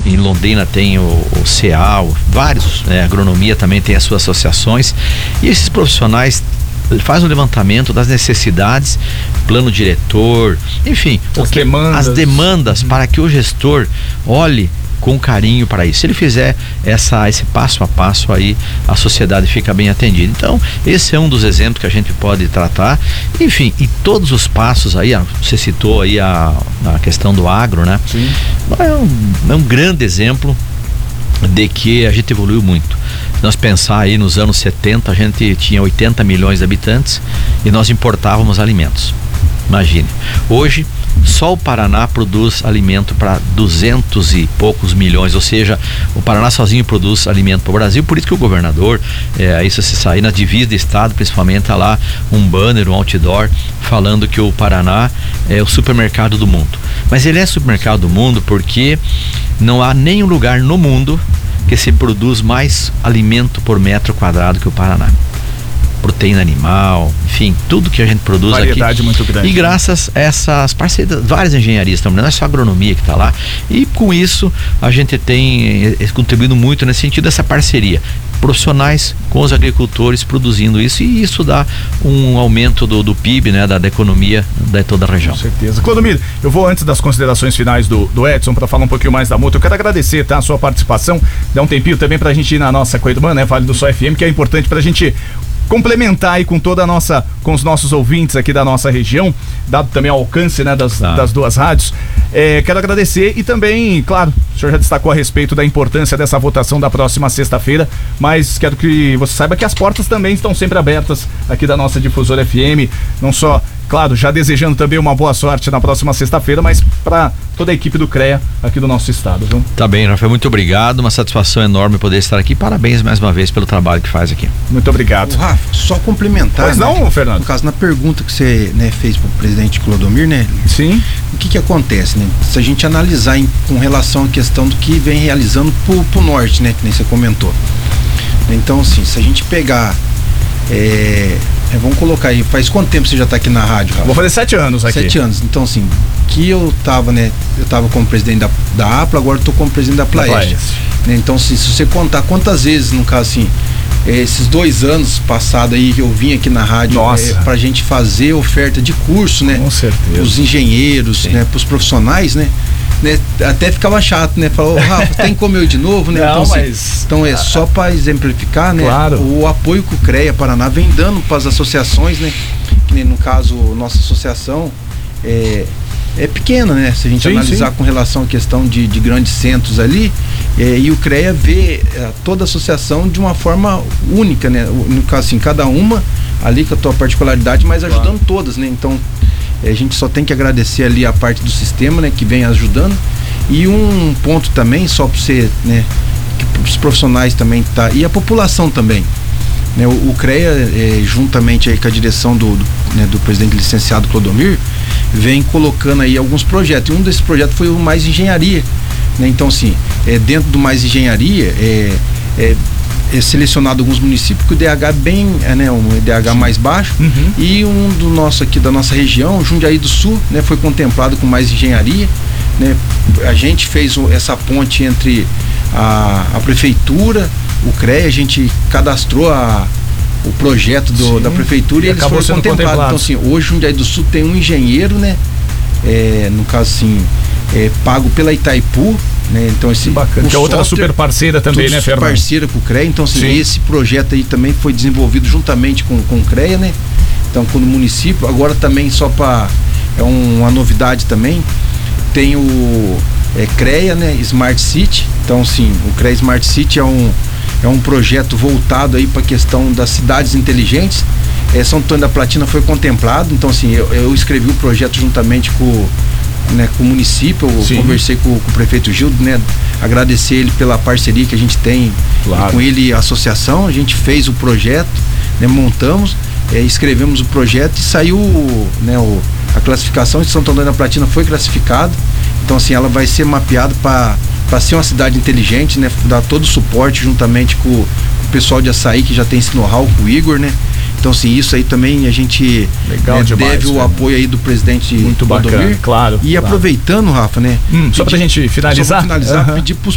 em Londrina tem o CEAL, vários, agronomia também tem as suas associações, e esses profissionais faz um levantamento das necessidades, plano diretor, enfim, as demandas para que o gestor olhe com carinho para isso. Se ele fizer esse passo a passo aí, a sociedade fica bem atendida. Então, esse é um dos exemplos que a gente pode tratar. Enfim, e todos os passos aí, você citou aí a questão do agro, né? Sim. É um grande exemplo de que a gente evoluiu muito. Se nós pensar aí nos anos 70, a gente tinha 80 milhões de habitantes e nós importávamos alimentos. Imagine. Hoje, só o Paraná produz alimento para 200 e poucos milhões, ou seja, o Paraná sozinho produz alimento para o Brasil. Por isso que o governador, aí se você sair na divisa do estado, principalmente, tá lá um banner, um outdoor, falando que o Paraná é o supermercado do mundo. Mas ele é supermercado do mundo porque não há nenhum lugar no mundo que se produz mais alimento por metro quadrado que o Paraná. Proteína animal, enfim, tudo que a gente produz variedade aqui. Muito grande. E graças a essas parcerias, várias engenharias também, não é só a agronomia que está lá. E com isso a gente tem contribuído muito nesse sentido, essa parceria. Profissionais com os agricultores produzindo isso, e isso dá um aumento do PIB, né, da economia de toda a região. Com certeza. Clodomir, eu vou, antes das considerações finais do Edson, para falar um pouquinho mais da multa, eu quero agradecer, tá, a sua participação, dar um tempinho também pra gente ir na nossa Coirmã, né, Vale do Sol FM, que é importante pra gente complementar aí com com os nossos ouvintes aqui da nossa região, dado também o alcance, né, das duas rádios. Quero agradecer e também, claro, o senhor já destacou a respeito da importância dessa votação da próxima sexta-feira, mas quero que você saiba que as portas também estão sempre abertas aqui da nossa Difusora FM, não só, claro, já desejando também uma boa sorte na próxima sexta-feira, mas para toda a equipe do CREA aqui do nosso estado, viu? Tá bem, Rafael, muito obrigado, uma satisfação enorme poder estar aqui, parabéns mais uma vez pelo trabalho que faz aqui. Muito obrigado. Rafa, só complementar, pois não, Fernando? No caso, na pergunta que você, né, fez pro presidente Clodomir, né? Sim. O que acontece, né? Se a gente analisar com relação à questão do que vem realizando pro norte, né, que nem você comentou. Então, assim, se a gente pegar vamos colocar aí, faz quanto tempo você já está aqui na rádio, Rafa? Vou fazer 7 anos aqui. 7 anos, então assim, que eu tava como presidente da APLA, agora eu tô como presidente da Plaest. Né? Então assim, se você contar quantas vezes, no caso assim, esses 2 anos passados aí que eu vim aqui na rádio pra gente fazer oferta de curso, né? Com certeza. Os engenheiros, né? Pros profissionais, né? Até ficava chato, né? Falou, Rafa, tem como eu ir de novo, né? Não, então, então só para exemplificar, né? Claro. O apoio que o CREA Paraná vem dando para as associações, né? Que no caso, nossa associação é pequena, né? Se a gente analisar com relação à questão de grandes centros ali, e o CREA vê toda a associação de uma forma única, né? No caso assim, cada uma ali com a tua particularidade, mas ajudando todas, né? Então a gente só tem que agradecer ali a parte do sistema, né, que vem ajudando. E um ponto também, só para você, né, que os profissionais também e a população também, né, o CREA, juntamente aí com a direção do presidente licenciado Clodomir, vem colocando aí alguns projetos. E um desses projetos foi o Mais Engenharia, né? Então assim, dentro do Mais Engenharia selecionado alguns municípios que o DH é bem, um DH mais baixo, e um do nosso aqui da nossa região, Jundiaí do Sul, né, foi contemplado com Mais Engenharia, né? A gente fez essa ponte entre a prefeitura, o CREA, a gente cadastrou o projeto da prefeitura e eles foram contemplados. Então assim, hoje Jundiaí do Sul tem um engenheiro, né, no caso assim, pago pela Itaipu, né? Então esse bacana, que é outra super parceira também, né, Fernando? Parceira com o CREA, então assim, esse projeto aí também foi desenvolvido juntamente com o CREA, né? Então com o município, agora também só para uma novidade também, tem o CREA, né, Smart City. Então sim, o CREA Smart City é um projeto voltado aí para a questão das cidades inteligentes. São Antônio da Platina foi contemplado, então assim, eu escrevi o projeto juntamente com o município, eu conversei com o prefeito Gildo, né? Agradecer ele pela parceria que a gente tem com ele, a associação. A gente fez o projeto, né? Montamos, escrevemos o projeto e saiu, né, a classificação de Santo Antônio da Platina foi classificado. Então assim, ela vai ser mapeada para ser uma cidade inteligente, né? Dar todo o suporte juntamente com o pessoal de Açaí, que já tem esse know-how, com o Igor, né? Então assim, isso aí também a gente deve o apoio aí do presidente muito bacana, Clodomir. Claro. E aproveitando, Rafa, né? Só pra gente finalizar, pedir pros